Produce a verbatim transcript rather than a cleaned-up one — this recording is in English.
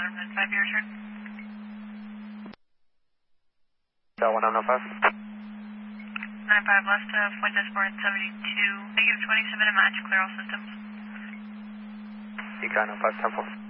Adam nine five, your return. Delta one nine five. nine five left of Fuentes Bourne seventy-two. Negative twenty, submit a match, clear all systems. Eco nine five, ten four.